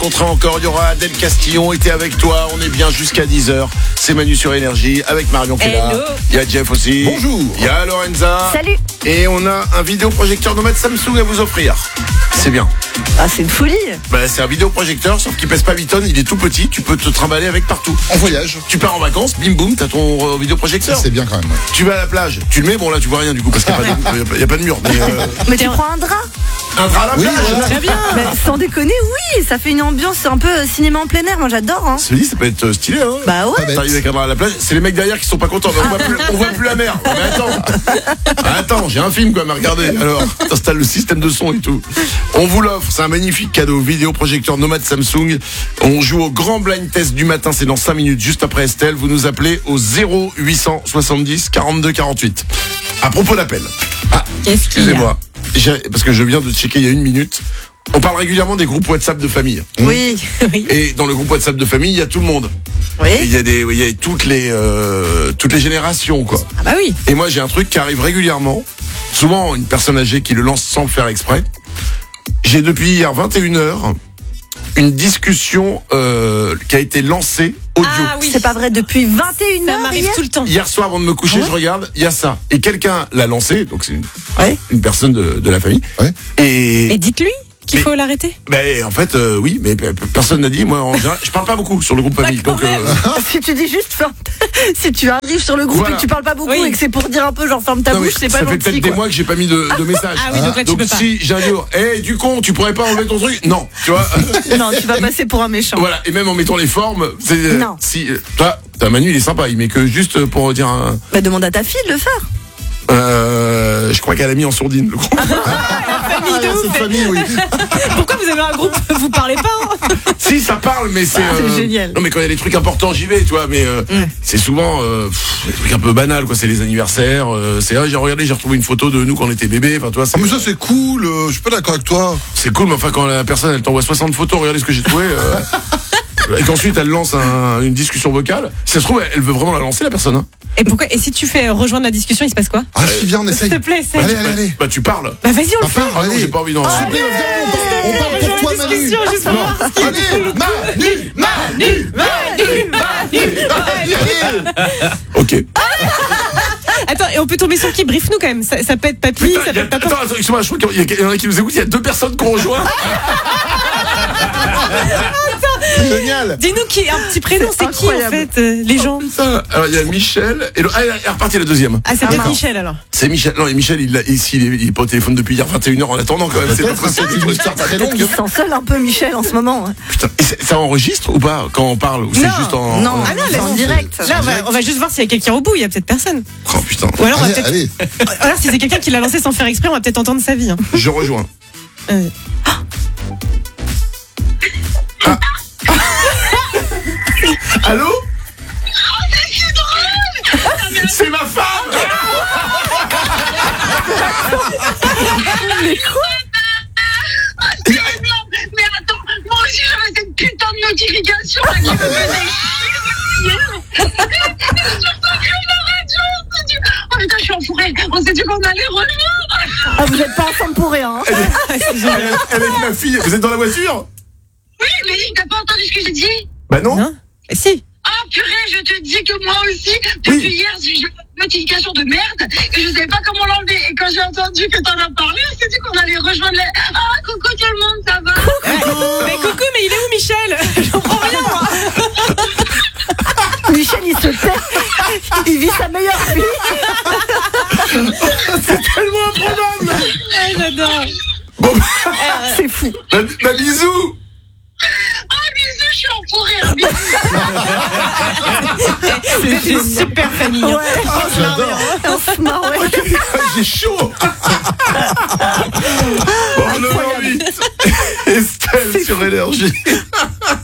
rencontrer encore. Il y aura Adèle Castillon, était avec toi. On est bien jusqu'à 10h. C'est Manu sur Énergie avec Marion qui est là. Il y a Jeff aussi. Bonjour. Il y a Lorenza. Salut. Et on a un vidéoprojecteur nomade Samsung à vous offrir. C'est bien. Ah, c'est une folie. C'est un vidéoprojecteur, sauf qu'il pèse pas 8 tonnes. Il est tout petit. Tu peux te trimballer avec partout. En voyage. Tu pars en vacances, bim boum, t'as ton vidéoprojecteur. C'est bien quand même. Ouais. Tu vas à la plage, tu le mets, bon là tu vois rien du coup parce qu'il n'y a pas de mur. Mais tu prends un drap. Un drap à la Oui, plage. voilà. Très bien. Sans déconner, oui, ça fait une ambiance un peu cinéma en plein air. Moi, j'adore. Hein. Ça peut être stylé, hein. Bah ouais. T'arrives avec un drap à la plage, c'est les mecs derrière qui sont pas contents. On voit plus la mer. Mais attends, j'ai un film quoi, mais regardez. Alors, t'installes le système de son et tout. On vous l'offre, c'est un magnifique cadeau. Vidéoprojecteur nomade Samsung. On joue au grand blind test du matin, c'est dans 5 minutes, juste après Estelle. Vous nous appelez au 0870 42 48. À propos d'appel. Qu'est-ce qu'il y a ? Excusez-moi. Parce que je viens de checker il y a 1 minute. On parle régulièrement des groupes WhatsApp de famille. Oui. Et dans le groupe WhatsApp de famille, il y a tout le monde. Oui. Et il y a toutes les générations, quoi. Ah bah oui. Et moi, j'ai un truc qui arrive régulièrement. Souvent, une personne âgée qui le lance sans le faire exprès. J'ai depuis hier 21h une discussion qui a été lancée audio. Ah oui. C'est pas vrai, depuis 21h. Ça m'arrive tout le temps. Hier soir, avant de me coucher, je regarde, il y a ça. Et quelqu'un l'a lancé, donc c'est une personne de la famille. Ouais. Et dites-lui qu'il faut l'arrêter. En fait, oui, mais personne n'a dit. Moi, en général, je parle pas beaucoup sur le groupe famille. Donc, Si tu dis juste si tu arrives sur le groupe Voilà. et que tu parles pas beaucoup Oui. et que c'est pour dire un peu genre ferme ta non, mais bouche, c'est pas ça fait gentil. peut-être des Quoi. mois que j'ai pas mis de message. Ah oui, donc là, tu peux pas. Si j'ai un jour, du con, tu pourrais pas enlever ton truc? Non, tu vois. Non, tu vas passer pour un méchant. Voilà, et même en mettant les formes, c'est Non. si toi, Manu, il est sympa, il met que juste pour dire un. Bah demande à ta fille de le faire. Je crois qu'elle a mis en sourdine le groupe. C'est une famille, oui. Pourquoi vous avez un groupe? Vous parlez pas hein? Si, ça parle, mais c'est. C'est génial. Non, mais quand il y a des trucs importants, j'y vais, tu vois. Mais c'est souvent des trucs un peu banals, quoi. C'est les anniversaires. C'est j'ai retrouvé une photo de nous quand on était bébés. Enfin, toi, Ah, mais ça c'est cool, je suis pas d'accord avec toi. c'est cool, mais enfin, quand la personne elle t'envoie 60 photos, regardez ce que j'ai trouvé. Et qu'ensuite elle lance une discussion vocale. Si ça se trouve, elle veut vraiment la lancer, la personne. Hein. Et pourquoi? Et si tu fais rejoindre la discussion, il se passe quoi? Ah si, viens, on essaye. S'il te plaît, essaye. Allez. Bah, tu parles. Bah vas-y, on le fait. Ah non, j'ai pas envie d'en. Allez, viens, on parle pour toi, Manu. Discussion, juste pour voir ce qu'il y a. Allez, Ok. Attends, et on peut tomber sur qui? Brief-nous quand même. Ça peut être papy, Putain, ça peut être papa. attends, excuse-moi, je crois qu'il y en a qui nous écoutent. Il y a 2 personnes qui ont rejoint. génial. Dis-nous qui, un petit prénom, c'est qui en incroyable. fait, les gens? Putain. Alors il y a Michel et elle est repartie la deuxième. Ah, c'est peut-être marrant. Michel alors. C'est Michel. Non, et Michel, il est pas au téléphone depuis hier 21h en attendant quand même. C'est pas possible. C'est une histoire très longue. Il se sent seul un peu, Michel, en ce moment. Putain, et ça enregistre ou pas quand on parle ou c'est Non. juste en. Non, Ah non, c'est en direct. Là, on va juste voir s'il y a quelqu'un au bout. Il y a peut-être personne. Oh putain. Ou alors, on va peut-être. Allez. Alors, si c'est quelqu'un qui l'a lancé sans faire exprès, on va peut-être entendre sa vie. Hein. Je rejoins. Allô? C'est ma femme. Mais attends, moi aussi j'avais cette putain de notification là qui me faisait chier. Surtout que la radio, on s'est dit, oh putain, je suis enfourrée, on s'est dit qu'on allait rejoindre. Ah, vous êtes pas ensemble pour rien. Hein. Elle avec ma fille. Vous êtes dans la voiture? Oui, mais t'as pas entendu ce que j'ai dit? Bah non. Non? Si. Ah purée, je te dis que moi aussi, depuis hier, j'ai eu une notification de merde et je savais pas comment l'enlever. Et quand j'ai entendu que t'en as parlé, on s'est dit qu'on allait rejoindre les... Ah, coucou tout le monde, ça va? Mais coucou, mais il est où Michel? J'en comprends rien moi. Michel, il se tait. Il vit sa meilleure vie. C'est tellement improbable. J'adore. Bon, C'est fou. bah bisous. Ah, bisous, je suis enfourée, bisous. C'est super famille. Ouais. J'adore. On se marre, ouais. J'ai chaud. Bon, 9h08. Estelle sur Énergie.